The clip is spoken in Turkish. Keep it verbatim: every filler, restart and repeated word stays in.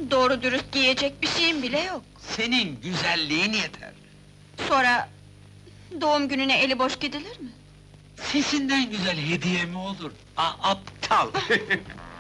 Doğru dürüst giyecek bir şeyim bile yok. Senin güzelliğin yeter. Sonra... doğum gününe eli boş gidilir mi? Sesinden güzel hediye mi olur? Ah, aptal!